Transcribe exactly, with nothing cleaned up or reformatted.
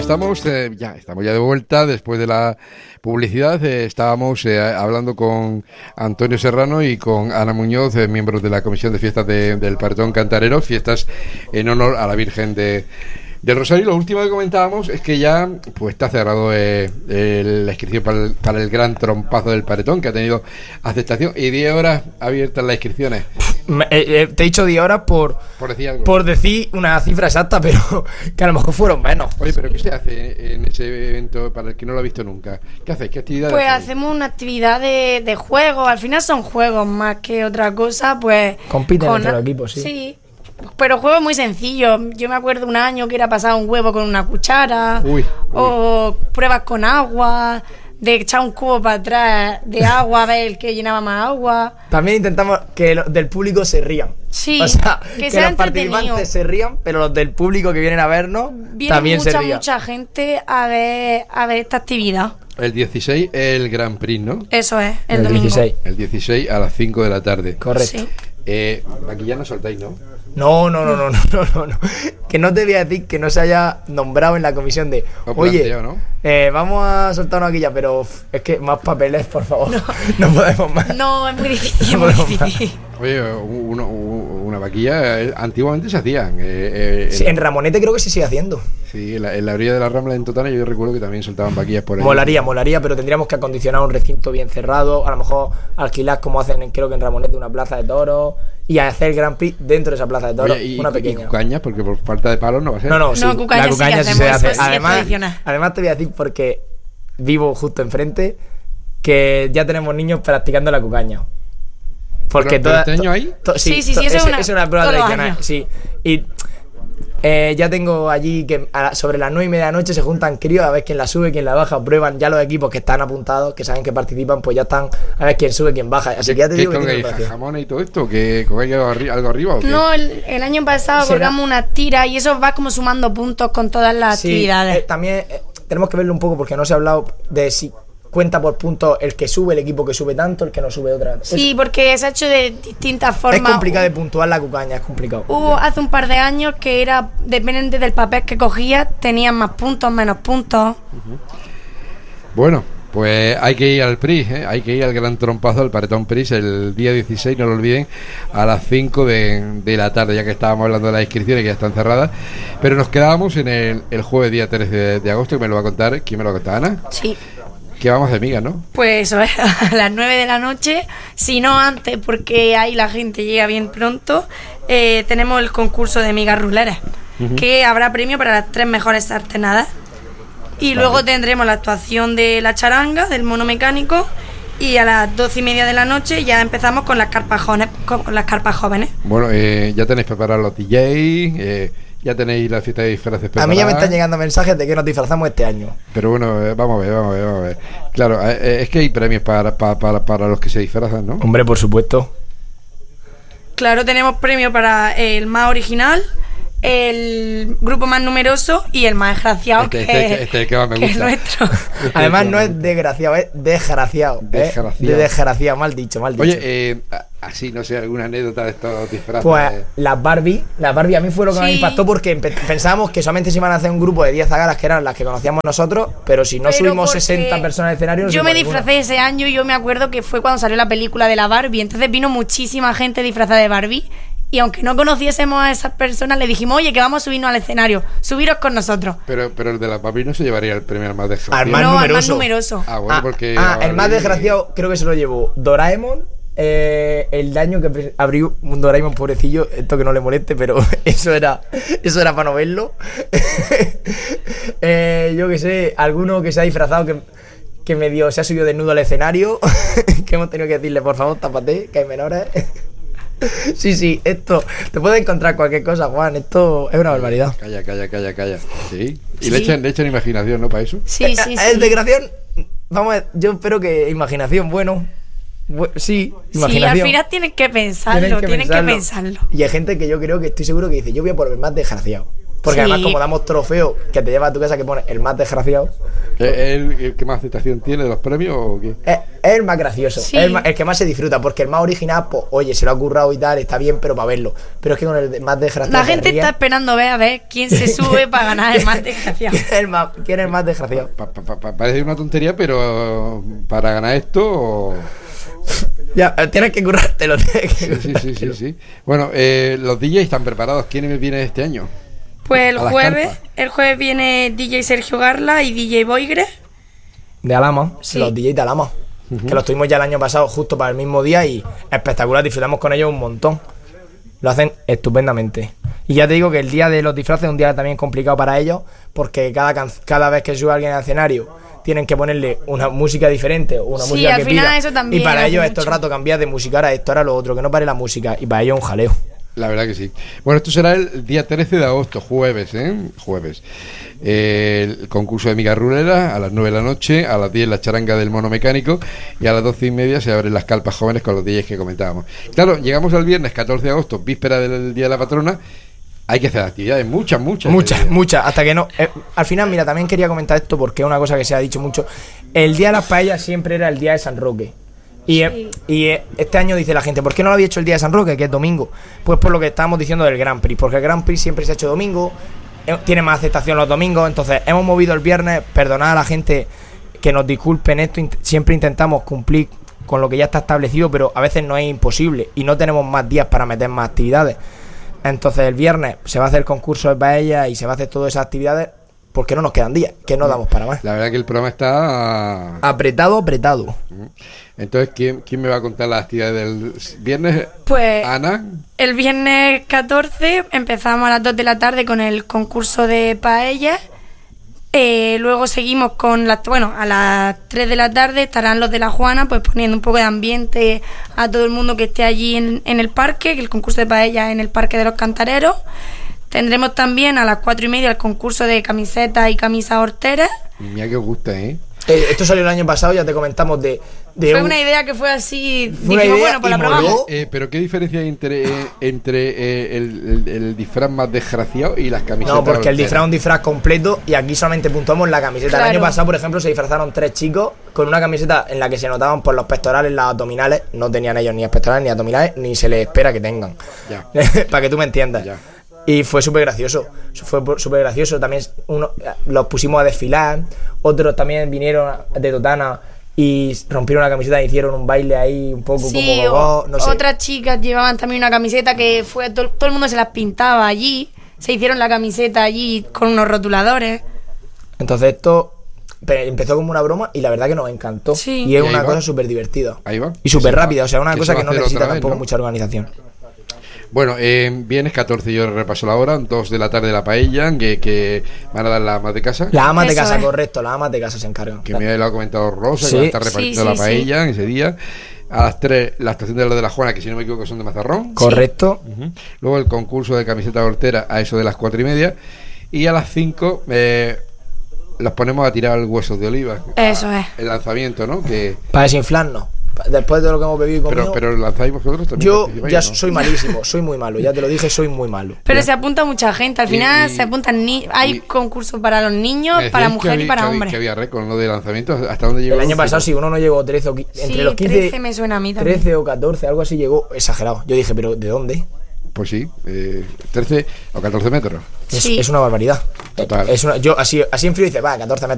estamos eh, ya estamos ya de vuelta después de la publicidad. Eh, estábamos eh, hablando con Antonio Serrano y con Ana Muñoz, eh, miembros de la Comisión de Fiestas de, del Paretón Cantarero, fiestas en honor a la Virgen de del Rosario. Lo último que comentábamos es que ya pues está cerrado eh, el, la inscripción para el, para el gran trompazo del Paretón, que ha tenido aceptación, y diez horas abiertas las inscripciones. Me, eh, te he dicho diez horas por, por, decir algo. por decir una cifra exacta, pero que a lo mejor fueron menos. Oye, pero ¿qué se hace en ese evento para el que no lo ha visto nunca? ¿Qué hacéis? ¿Qué actividades? Pues hacéis? hacemos una actividad de, de juegos. Al final son juegos más que otra cosa. Pues compiten con, entre los equipos, sí. Sí. Pero juegos muy sencillos. Yo me acuerdo un año que era pasar un huevo con una cuchara. Uy, uy. O pruebas con agua, de echar un cubo para atrás de agua, a ver el que llenaba más agua. También intentamos que los del público se rían. Sí, o sea, que que, sea los participantes entretenido. se rían, pero los del público que vienen a vernos Viene también mucha, se rían. mucha gente a ver, a ver esta actividad. El dieciséis el Grand Prix, ¿no? Eso es, el, El domingo. dieciséis. El dieciséis a las cinco de la tarde. Correcto. Sí. Eh, aquí ya no soltáis, ¿no? No, no, no, no, no, no, no, no. Que no te voy a decir que no se haya nombrado en la comisión de No, oye, planteo, ¿no? eh, vamos a soltarnos aquí ya, pero uf, es que más papeles, por favor. No, no podemos más. No, es muy difícil, es No muy podemos más. difícil. Oye, uno, una vaquilla, eh, antiguamente se hacían. Eh, eh, Sí, en, en Ramonete creo que se sigue haciendo. sí, en la, en la orilla de la Rambla en Totana yo recuerdo que también soltaban vaquillas por ahí. Molaría, molaría, pero tendríamos que acondicionar un recinto bien cerrado, a lo mejor alquilar como hacen en, creo que en Ramonete, una plaza de toros y hacer el Grand Prix dentro de esa plaza de toros, Oye, y, una y pequeña. cucañas, porque por falta de palos no va a ser. No, no, sí, No, cucaña la sí cucaña que sí se hacemos, hace. eso sí es Además, tradicional. además te voy a decir porque vivo justo enfrente que ya tenemos niños practicando la cucaña. Porque ¿Pero- pero toda- este año to- hay? to- Sí, sí, to- sí, eso es una- es una prueba todos los tradicional. años. Sí. Y eh, ya tengo allí que a la- sobre las nueve y media de la noche se juntan críos a ver quién la sube, quién la baja, prueban ya los equipos que están apuntados, que saben que participan, pues ya están a ver quién sube, quién baja. Así que ya te ¿Qué digo que tiene colgáis? preparación. ¿Jamones y todo esto? ¿Que colgáis algo, arri- algo arriba o qué? No, el, el año pasado ¿Será? colgamos una tira y eso va como sumando puntos con todas las Sí, actividades. eh, también eh, tenemos que verlo un poco porque no se ha hablado de si cuenta por puntos el que sube, el equipo que sube tanto, el que no sube otra. Sí, porque se ha hecho de distintas Es, formas. es complicado de puntuar la cucaña, es complicado. Hubo hace un par de años que era dependiente del papel que cogías, tenían más puntos, menos puntos. Bueno, pues hay que ir al P R I, ¿eh? Hay que ir al gran trompazo, al Paretón P R I, el día dieciséis, no lo olviden, a las cinco de, de la tarde, ya que estábamos hablando de las inscripciones que ya están cerradas. Pero nos quedábamos en el, el jueves día tres de, de agosto, que me lo va a contar. ¿Quién me lo va a contar? Ana. Sí. Que vamos de migas, ¿no? Pues eso es, a las nueve de la noche, si no antes, porque ahí la gente llega bien pronto, eh, tenemos el concurso de migas ruleras, Ujú. que habrá premio para las tres mejores sartenadas. Y Vale. luego tendremos la actuación de la charanga, del mono mecánico, y a las doce y media de la noche ya empezamos con las carpas jóvenes. Con las carpas jóvenes. Bueno, eh, ya tenéis preparados los D Js, eh, ya tenéis la fiesta de disfraces A preparada. mí ya me están llegando mensajes de que nos disfrazamos este año. Pero bueno, eh, vamos a ver, vamos a ver, vamos a ver. Claro, eh, eh, es que hay premios para, para, para, para los que se disfrazan, ¿no? Hombre, por supuesto. Claro, tenemos premio para el más original, el grupo más numeroso y el más desgraciado, Este- que, este- este es el que más me que es gusta. nuestro. Además no es desgraciado, es desgraciado. ¿eh? Desgraciado. De desgraciado, mal dicho, mal dicho. Oye, eh, a- así, no sé, alguna anécdota de estos disfraces. Pues eh. las Barbie, las Barbie a mí fue lo que Sí. me impactó porque empe- pensábamos que solamente se iban a hacer un grupo de diez zagalas que eran las que conocíamos nosotros, pero si no Pero subimos porque sesenta personas al escenario no yo subimos me ninguna. disfracé ese año y yo me acuerdo que fue cuando salió la película de la Barbie, entonces vino muchísima gente disfrazada de Barbie y aunque no conociésemos a esas personas le dijimos, oye, que vamos a subirnos al escenario, subiros con nosotros. Pero, pero el de la Barbie no se llevaría el premio al más desgraciado. Al más no, al más numeroso. numeroso. Ah, bueno, Ah, porque. ah, la el más Barbie- desgraciado creo que se lo llevó Doraemon. Eh, el daño que pre- abrió un Doraemon pobrecillo, esto que no le moleste, pero eso era eso era para no verlo. eh, yo que sé, alguno que se ha disfrazado que, que medio se ha subido desnudo al escenario, que hemos tenido que decirle, por favor, tápate, que hay menores. Sí, sí, esto te puedes encontrar cualquier cosa, Juan, esto es una barbaridad. Calla, calla, calla, calla. Sí. Y Sí. le echan, le echan imaginación, ¿no? Para eso. Sí, sí, Eh, sí. El desgraciación, vamos a ver, yo espero que imaginación, bueno, bu- sí, Sí, imaginación. al final tienen que pensarlo, tienen que pensarlo. Y hay gente que yo creo que estoy seguro que dice, yo voy a por el más desgraciado. Porque Sí. además, como damos trofeo que te lleva a tu casa que pone el más desgraciado, ¿Es el, el que más aceptación tiene de los premios o qué? es, es el más gracioso, Sí. es el, más- el que más se disfruta. Porque el más original, pues, oye, se lo ha currado y tal, está bien, pero para verlo. Pero es que con el de- más desgraciado. La te gente ríes. está esperando ver a ver quién se sube para ganar el más desgraciado. ¿Quién es el más, quién es el más desgraciado? Pa- pa- pa- pa- parece una tontería, pero para ganar esto... Ya, eh, tienes que currártelo. Tienes que Sí, sí, sí, sí, currártelo. sí. Bueno, eh, los D Js están preparados. ¿Quiénes vienen este año? Pues el A las jueves, carpas. el jueves viene D J Sergio Garla y D J Boigre. De Alama, Sí. los D Js de Alama. Que los tuvimos ya el año pasado, justo para el mismo día, y espectacular, disfrutamos con ellos un montón. Lo hacen estupendamente. Y ya te digo que el día de los disfraces es un día también complicado para ellos, porque cada, can- cada vez que sube alguien al escenario tienen que ponerle una música diferente o una Sí, música al que final pida. eso también y para hace ellos es todo el mucho. rato cambiar de música, ahora esto, ahora lo otro, que no pare la música. Y para ellos un jaleo. La verdad que sí. Bueno, esto será el día trece de agosto, jueves, ¿eh? Jueves. Eh, el concurso de miga rulera a las nueve de la noche, a las diez la charanga del mono mecánico y a las doce y media se abren las carpas jóvenes con los D Js que comentábamos. Claro, llegamos al viernes catorce de agosto, víspera del Día de la Patrona. Hay que hacer actividades, muchas, muchas. Muchas, actividades. muchas, hasta que no. eh, al final, mira, también quería comentar esto porque es una cosa que se ha dicho mucho. El día de las paellas siempre era el día de San Roque. Y, eh, y eh, este año dice la gente, ¿por qué no lo había hecho el día de San Roque, que es domingo? Pues por lo que estábamos diciendo del Grand Prix, porque el Grand Prix siempre se ha hecho domingo, eh, tiene más aceptación los domingos, entonces hemos movido el viernes. Perdonad a la gente que nos disculpen esto, int- siempre intentamos cumplir con lo que ya está establecido, pero a veces no es imposible y no tenemos más días para meter más actividades. Entonces el viernes se va a hacer el concurso de paella y se va a hacer todas esas actividades porque no nos quedan días, que no damos para más. La verdad que el programa está... Apretado, apretado. Entonces, ¿quién, quién me va a contar las actividades del viernes? Pues Ana. el viernes catorce empezamos a las dos de la tarde con el concurso de paella. Eh, luego seguimos con las... Bueno, a las tres de la tarde estarán los de la Juana, pues poniendo un poco de ambiente a todo el mundo que esté allí en, en el parque, que el concurso de paella en el Parque de los Cantareros. Tendremos también a las cuatro y media el concurso de camisetas y camisas horteras. Mira que os gusta, ¿eh? Eh, esto salió el año pasado, ya te comentamos de... de Fue un- una idea que fue así, Fue una dijimos, idea bueno, pues y la moló. probamos. Eh, pero ¿qué diferencia hay entre, eh, entre eh, el, el- el disfraz más desgraciado y las camisetas? No, porque el horteras? disfraz es un disfraz completo y aquí solamente puntuamos la camiseta. El Claro. año pasado, por ejemplo, se disfrazaron tres chicos con una camiseta en la que se notaban por los pectorales, las abdominales. No tenían ellos ni pectorales ni abdominales, ni se les espera que tengan. Ya. Para que tú me entiendas. Ya. Y fue súper gracioso. Fue súper gracioso. También uno, los pusimos a desfilar. Otros también vinieron de Totana y rompieron la camiseta y hicieron un baile ahí un poco Sí, como gogó, no sé. otras chicas llevaban también una camiseta que fue todo, todo el mundo se las pintaba allí. Se hicieron la camiseta allí con unos rotuladores. Entonces esto pe- empezó como una broma y la verdad que nos encantó. Sí. Y es Y ahí una va. cosa súper divertida. Ahí va. Y súper Que se va- rápida, o sea, una que cosa se que va a no hacer necesita otra vez, tampoco ¿no? mucha organización. Bueno, eh, viernes catorce, yo repaso la hora, dos de la tarde la paella, que, que van a dar las amas de casa. Las amas de Eso casa, es. correcto, las amas de casa se encargan. Que me lo ha comentado Rosa, Sí. que va a estar Sí, repartiendo sí, la sí. paella en ese día. A las tres, la estación de los de la Juana, que si no me equivoco son de Mazarrón. Correcto. Ujú. Luego el concurso de camiseta hortera a eso de las cuatro y media. Y a las cinco eh, los ponemos a tirar huesos de oliva. Eso A- es. El lanzamiento, ¿no? Que, Para desinflarnos. Pa- Después de lo que hemos bebido y comido. pero, pero lanzáis vosotros también. yo participáis, ya ¿no? soy malísimo, soy muy malo. Ya te lo dije, soy muy malo. Pero Ya. se apunta mucha gente. Al Y- final y- se apuntan ni hay y- concursos para los Me niños, decíais para que mujeres había- y para que había- hombres. Que había récord, ¿no? De lanzamiento. ¿Hasta dónde llegó? El año pasado, si uno no llegó trece o quince, entre Sí, los quince, trece me suena a mí también. trece o catorce, algo así llegó exagerado. Yo dije, ¿pero de dónde? Pues sí, eh, trece o catorce metros. Es, Sí. es una barbaridad. Total. Es una, yo así, así en frío dice, va, catorce metros.